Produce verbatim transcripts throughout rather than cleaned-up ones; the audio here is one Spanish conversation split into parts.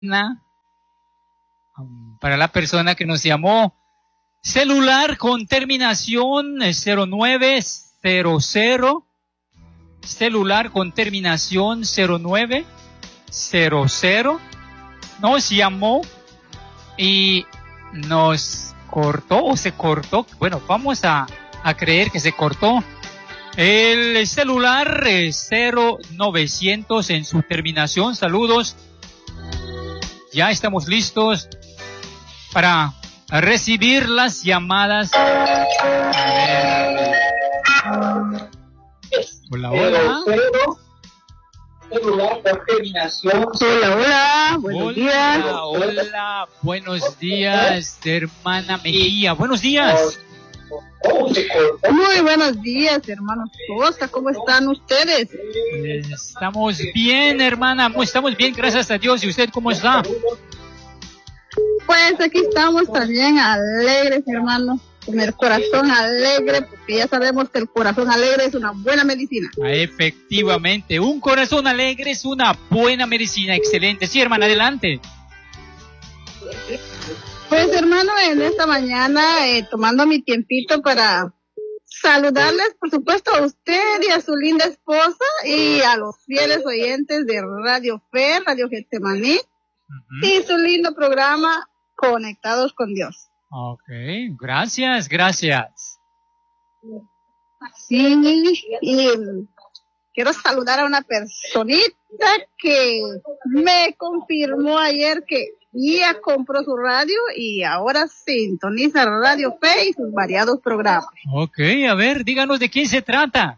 Para la persona que nos llamó, celular con terminación cero nueve cero cero, celular con terminación cero nueve cero cero, nos llamó y nos cortó o se cortó, bueno, vamos a, a creer que se cortó. El celular cero novecientos en su terminación, saludos. Ya estamos listos para recibir las llamadas. A ver. Hola, hola. Hola, hola, buenos hola, días. Hola, buenos días, hermana Mejía. Buenos días. Muy buenos días, hermanos Sosa. ¿Cómo están ustedes? Estamos bien, hermana. Estamos bien, gracias a Dios. ¿Y usted cómo está? Pues aquí estamos también alegres, hermanos. Con el corazón alegre, porque ya sabemos que el corazón alegre es una buena medicina. Efectivamente, un corazón alegre es una buena medicina. Excelente. Sí, hermana, adelante. Pues, hermano, en esta mañana, eh, tomando mi tiempito para saludarles, por supuesto, a usted y a su linda esposa y a los fieles oyentes de Radio Fe, Radio Getsemaní, uh-huh. y su lindo programa Conectados con Dios. Ok, gracias, gracias. Sí, y quiero saludar a una personita que me confirmó ayer que ya compró su radio y ahora sintoniza Radio Fe y sus variados programas. Ok, a ver, díganos de quién se trata.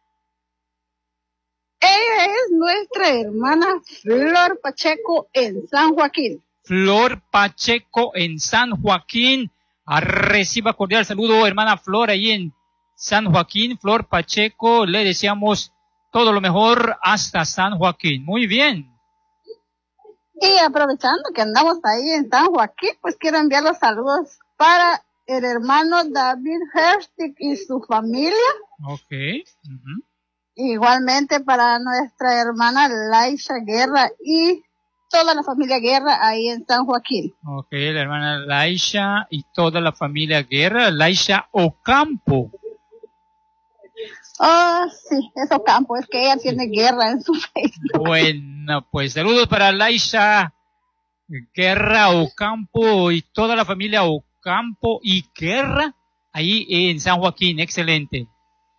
Ella es nuestra hermana Flor Pacheco en San Joaquín. Flor Pacheco en San Joaquín. Reciba cordial saludo, hermana Flor, ahí en San Joaquín. Flor Pacheco, le deseamos todo lo mejor hasta San Joaquín. Muy bien. Y aprovechando que andamos ahí en San Joaquín, pues quiero enviar los saludos para el hermano David Herstig y su familia. Ok. Uh-huh. Igualmente para nuestra hermana Laisha Guerra y toda la familia Guerra ahí en San Joaquín. Ok, la hermana Laisha y toda la familia Guerra. Laisha Ocampo. Oh, sí, es Ocampo, es que ella sí tiene Guerra en su Facebook. Bueno, pues saludos para Laisha Guerra Ocampo y toda la familia Ocampo y Guerra ahí en San Joaquín. Excelente.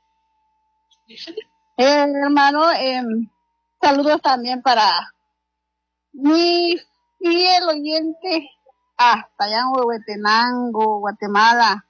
Eh, hermano, eh, saludos también para mi fiel oyente hasta allá en Huehuetenango, Guatemala,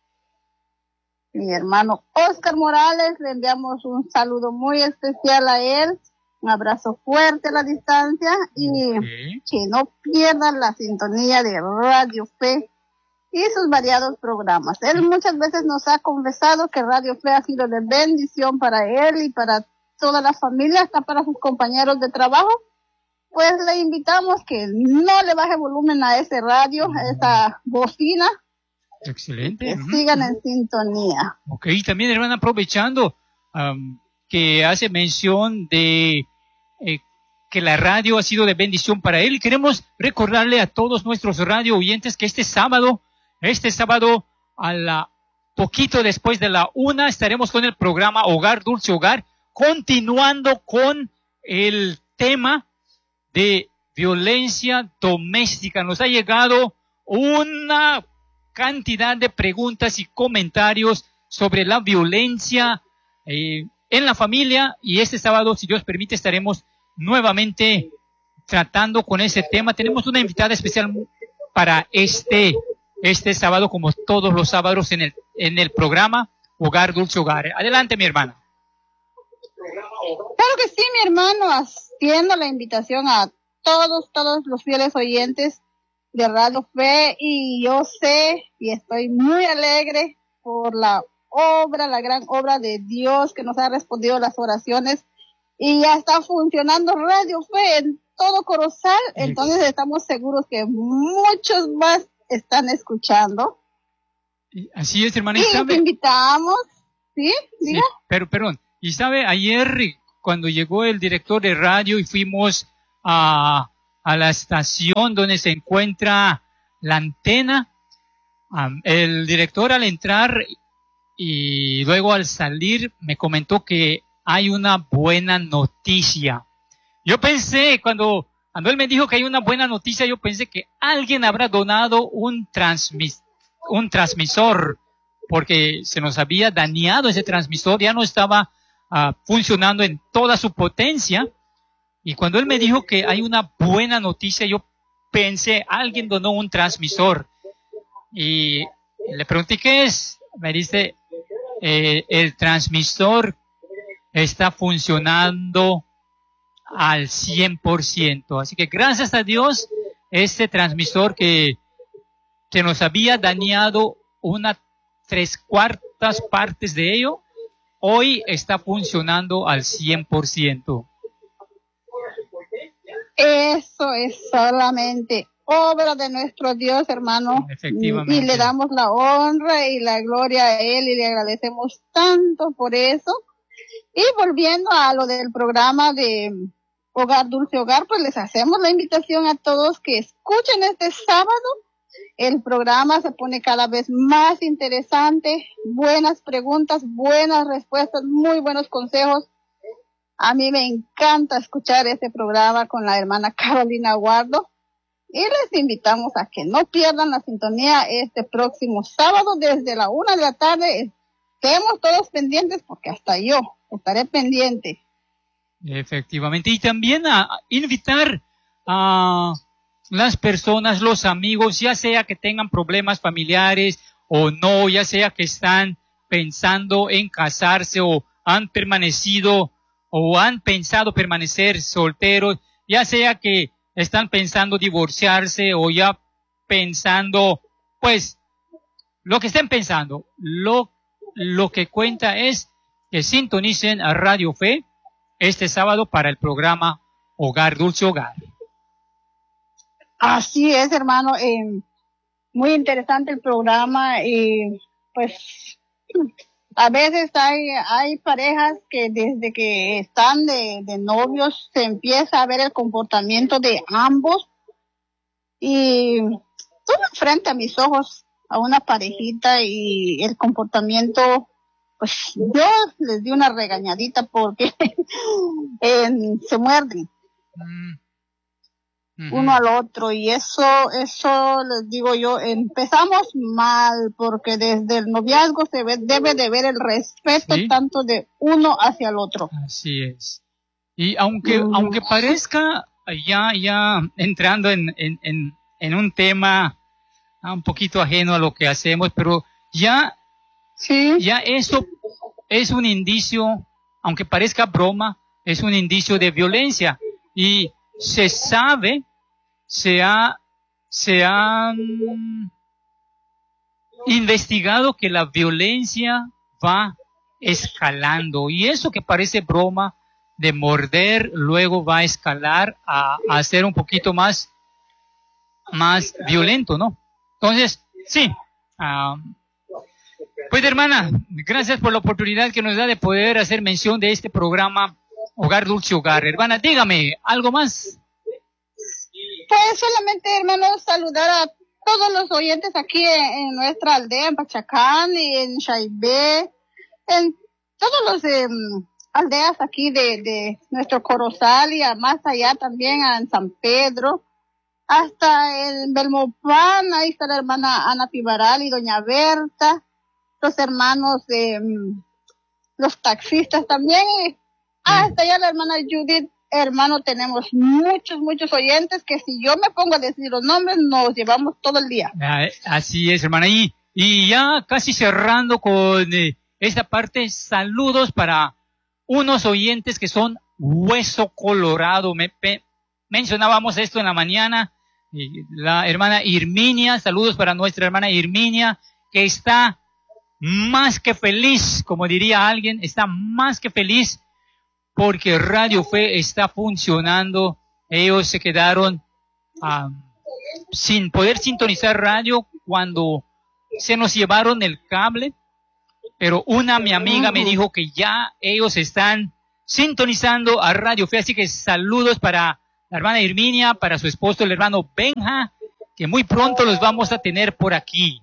mi hermano Oscar Morales. Le enviamos un saludo muy especial a él, un abrazo fuerte a la distancia y okay. que no pierdan la sintonía de Radio Fe y sus variados programas. Él muchas veces nos ha confesado que Radio Fe ha sido de bendición para él y para toda la familia, hasta para sus compañeros de trabajo. Pues le invitamos que no le baje volumen a ese radio, a esa bocina. Excelente. Que sigan en sintonía. Ok, también, hermana, aprovechando um, que hace mención de eh, que la radio ha sido de bendición para él, queremos recordarle a todos nuestros radio oyentes que este sábado, este sábado a la poquito después de la una, estaremos con el programa Hogar Dulce Hogar, continuando con el tema de violencia doméstica. Nos ha llegado una cantidad de preguntas y comentarios sobre la violencia eh, en la familia, y este sábado, si Dios permite, estaremos nuevamente tratando con ese tema. Tenemos una invitada especial para este, este sábado, como todos los sábados en el, en el programa Hogar Dulce Hogar. Adelante, mi hermana. Claro que sí, mi hermano, haciendo la invitación a todos, todos los fieles oyentes de Radio Fe, y yo sé y estoy muy alegre por la obra, la gran obra de Dios que nos ha respondido las oraciones y ya está funcionando Radio Fe en todo Corozal, entonces estamos seguros que muchos más están escuchando. Así es, hermana. Y te invitamos, ¿sí? ¿Diga? Sí, pero, perdón. Y sabe, ayer cuando llegó el director de radio y fuimos a, a la estación donde se encuentra la antena. Um, el director al entrar y luego al salir me comentó que hay una buena noticia. Yo pensé, cuando, cuando él me dijo que hay una buena noticia, yo pensé que alguien habrá donado un, transmis, un transmisor, porque se nos había dañado ese transmisor, ya no estaba uh, funcionando en toda su potencia. Y cuando él me dijo que hay una buena noticia, yo pensé, alguien donó un transmisor. Y le pregunté, ¿qué es? Me dice, eh, el transmisor está funcionando al cien por ciento. Así que gracias a Dios, este transmisor que, que nos había dañado una tres cuartas partes de ello, hoy está funcionando al cien por ciento. Eso es solamente obra de nuestro Dios, hermano. Efectivamente. Y le damos la honra y la gloria a Él y le agradecemos tanto por eso. Y volviendo a lo del programa de Hogar Dulce Hogar, pues les hacemos la invitación a todos que escuchen este sábado. El programa se pone cada vez más interesante, buenas preguntas, buenas respuestas, muy buenos consejos. A mí me encanta escuchar este programa con la hermana Carolina Guardo y les invitamos a que no pierdan la sintonía este próximo sábado desde la una de la tarde. Estemos todos pendientes porque hasta yo estaré pendiente. Efectivamente, y también a invitar a las personas, los amigos, ya sea que tengan problemas familiares o no, ya sea que están pensando en casarse o han permanecido o han pensado permanecer solteros, ya sea que están pensando divorciarse o ya pensando, pues, lo que estén pensando, lo, lo que cuenta es que sintonicen a Radio Fe este sábado para el programa Hogar Dulce Hogar. Así es, hermano, eh, muy interesante el programa y pues a veces hay, hay parejas que desde que están de, de novios se empieza a ver el comportamiento de ambos y tuve frente a mis ojos a una parejita y el comportamiento, pues yo les di una regañadita porque eh, se muerden. Mm. Uh-huh. Uno al otro y eso, eso les digo yo, empezamos mal porque desde el noviazgo se ve, debe de ver el respeto, ¿sí?, tanto de uno hacia el otro. Así es. Y aunque, uh-huh, aunque parezca ya, ya entrando en, en, en, en un tema un poquito ajeno a lo que hacemos, pero ya, sí, ya eso es un indicio, aunque parezca broma, es un indicio de violencia y se sabe, se ha, se ha investigado que la violencia va escalando y eso que parece broma de morder luego va a escalar a, a ser un poquito más, más violento, ¿no? Entonces, sí, um, pues hermana, gracias por la oportunidad que nos da de poder hacer mención de este programa Hogar Dulce Hogar. Hermana, dígame, ¿algo más? Pues solamente, hermanos, saludar a todos los oyentes aquí en, en nuestra aldea, en Pachacán, y en Chaibé, en todos los eh, aldeas aquí de, de nuestro Corozal y a más allá también en San Pedro, hasta en Belmopán, ahí está la hermana Ana Pivaral y doña Berta, los hermanos de um, los taxistas también, y hasta allá la hermana Judith. Hermano, tenemos muchos, muchos oyentes que si yo me pongo a decir los nombres, nos llevamos todo el día. Así es, hermana. Y, y ya casi cerrando con eh, esta parte, saludos para unos oyentes que son Hueso Colorado. Me, pe, mencionábamos esto en la mañana. La hermana Irminia, saludos para nuestra hermana Irminia, que está más que feliz, como diría alguien, está más que feliz porque Radio Fe está funcionando. Ellos se quedaron um, sin poder sintonizar radio cuando se nos llevaron el cable, pero una mi amiga me dijo que ya ellos están sintonizando a Radio Fe, así que saludos para la hermana Herminia, para su esposo, el hermano Benja, que muy pronto los vamos a tener por aquí.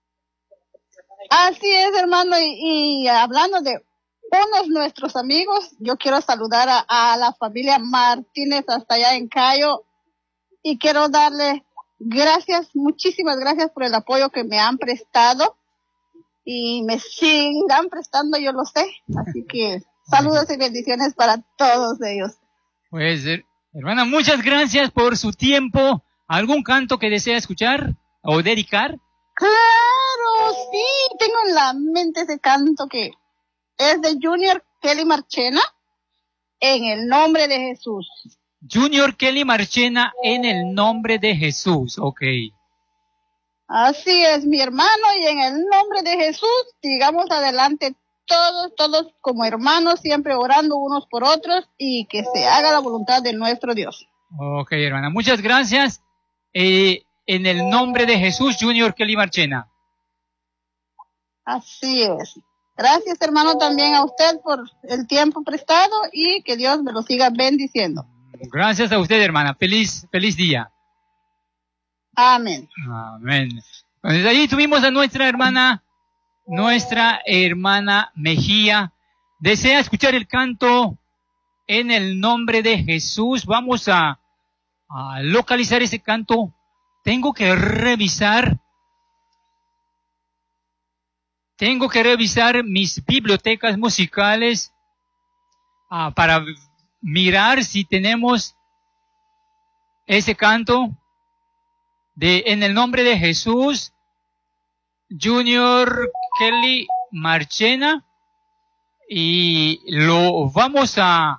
Así es, hermano, y, y hablando de unos nuestros amigos, yo quiero saludar a, a la familia Martínez hasta allá en Cayo, y quiero darle gracias, muchísimas gracias por el apoyo que me han prestado, y me sigan prestando, yo lo sé, así que saludos y bendiciones para todos ellos. Pues, hermana, muchas gracias por su tiempo. ¿Algún canto que desea escuchar o dedicar? Claro, sí, tengo en la mente ese canto que es de Junior Kelly Marchena, En el nombre de Jesús. Junior Kelly Marchena, En el nombre de Jesús, ok. Así es, mi hermano, y en el nombre de Jesús, sigamos adelante todos, todos como hermanos, siempre orando unos por otros, y que se haga la voluntad de nuestro Dios. Ok, hermana, muchas gracias. Eh, en el nombre de Jesús, Junior Kelly Marchena. Así es. Gracias, hermano, también a usted por el tiempo prestado, y que Dios me lo siga bendiciendo. Gracias a usted, hermana. Feliz, feliz día. Amén. Amén. Desde ahí tuvimos a nuestra hermana, nuestra hermana Mejía. ¿Desea escuchar el canto En el nombre de Jesús? Vamos a, a localizar ese canto. Tengo que revisar. Tengo que revisar mis bibliotecas musicales ah, para mirar si tenemos ese canto de En el nombre de Jesús, Junior Kelly Marchena, y lo vamos a...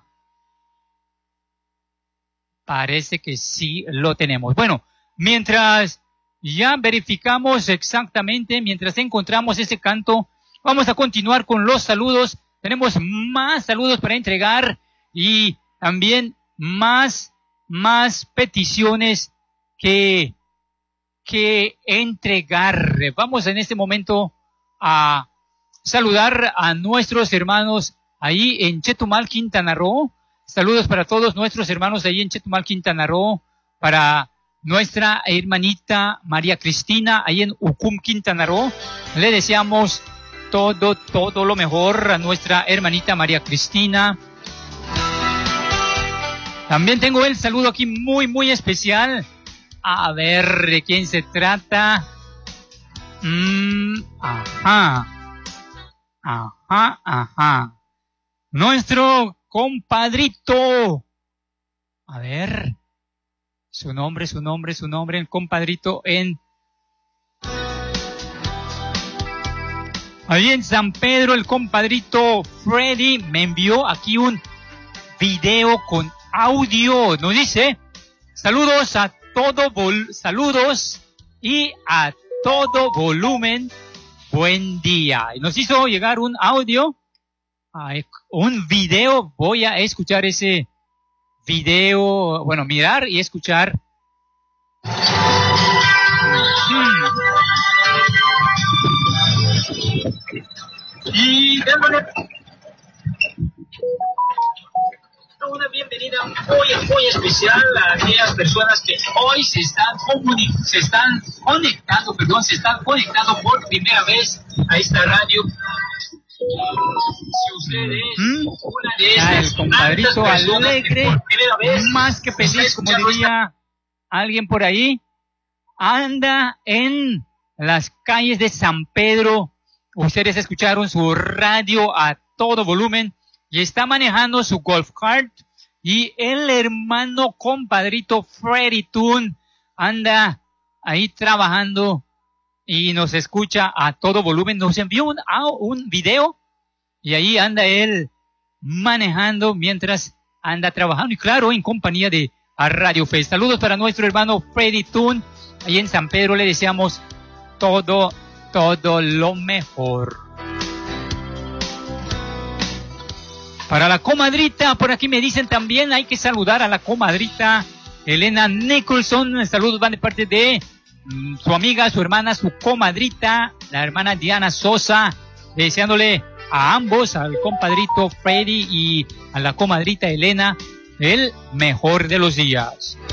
Parece que sí lo tenemos. Bueno, mientras ya verificamos exactamente, mientras encontramos ese canto, vamos a continuar con los saludos. Tenemos más saludos para entregar y también más, más peticiones que, que entregar. Vamos en este momento a saludar a nuestros hermanos ahí en Chetumal, Quintana Roo. Saludos para todos nuestros hermanos ahí en Chetumal, Quintana Roo, para nuestra hermanita María Cristina ahí en Ucum, Quintana Roo. Le deseamos todo, todo lo mejor a nuestra hermanita María Cristina. También tengo el saludo aquí muy, muy especial. A ver, ¿de quién se trata? Mm, ajá. Ajá, ajá. Nuestro compadrito. A ver. Su nombre, su nombre, su nombre, el compadrito en... Ahí en San Pedro, el compadrito Freddy me envió aquí un video con audio. Nos dice, saludos a todo vol saludos y a todo volumen, buen día. Y nos hizo llegar un audio, un video. Voy a escuchar ese video, bueno, mirar y escuchar. Hmm. Y démosle una bienvenida muy, muy especial a aquellas personas que hoy se están se están conectando, perdón, se están conectando por primera vez a esta radio. Si usted es ¿Mm? una de esas el compadrito alegre, vez, más que feliz, como diría alguien por ahí, anda en las calles de San Pedro. Ustedes escucharon su radio a todo volumen y está manejando su golf cart, y el hermano compadrito Freddy Tune anda ahí trabajando y nos escucha a todo volumen. Nos envió un, un video y ahí anda él manejando mientras anda trabajando, y claro, en compañía de a Radio Fe. Saludos para nuestro hermano Freddy Tune. Ahí en San Pedro le deseamos todo, todo lo mejor. Para la comadrita, por aquí me dicen también, hay que saludar a la comadrita Elena Nicholson. Saludos van de parte de mm, su amiga, su hermana, su comadrita, la hermana Diana Sosa, deseándole a ambos, al compadrito Freddy y a la comadrita Elena, el mejor de los días.